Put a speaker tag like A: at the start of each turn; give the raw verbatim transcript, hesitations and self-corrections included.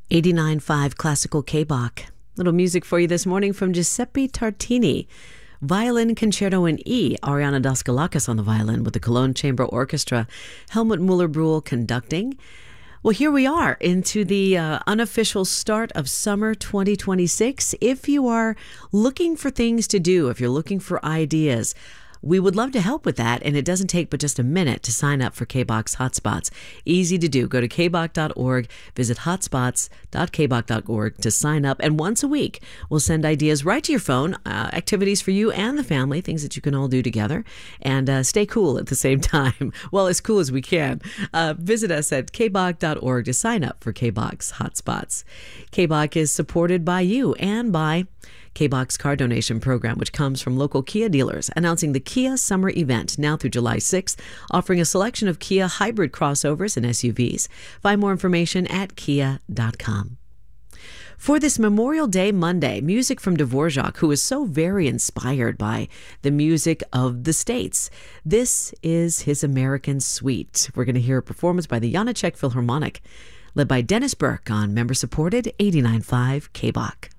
A: eighty-nine point five Classical K-Bach. Little music for you this morning from Giuseppe Tartini. Violin Concerto in E. Ariana Daskalakis on the violin with the Cologne Chamber Orchestra. Helmut Muller-Brühl conducting. Well, here we are into the uh, unofficial start of summer twenty twenty-six. If you are looking for things to do, if you're looking for ideas, we would love to help with that, and it doesn't take but just a minute to sign up for K-Bach's Hotspots. Easy to do. Go to k bach dot org, visit hotspots dot k bach dot org to sign up, and once a week we'll send ideas right to your phone, uh, activities for you and the family, things that you can all do together, and uh, stay cool at the same time. Well, as cool as we can. Uh, visit us at k bach dot org to sign up for K-Bach's Hotspots. K-Bach is supported by you and by K-Bach's car donation program, which comes from local Kia dealers, announcing the Kia Summer Event now through July sixth, offering a selection of Kia hybrid crossovers and S U Vs. Find more information at kia dot com. For this Memorial Day Monday, music from Dvorak, who is so very inspired by the music of the States. This is his American Suite. We're going to hear a performance by the Janáček Philharmonic, led by Dennis Burke on member-supported eighty-nine point five K-Bach.